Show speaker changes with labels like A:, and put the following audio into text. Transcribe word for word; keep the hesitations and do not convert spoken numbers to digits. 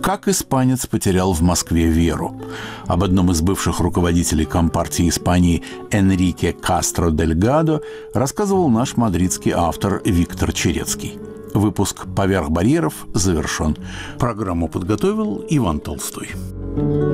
A: Как испанец потерял в Москве веру. Об одном из бывших руководителей Компартии Испании Энрике Кастро Дельгадо рассказывал наш мадридский автор Виктор Черецкий. Выпуск «Поверх барьеров» завершен. Программу подготовил Иван Толстой.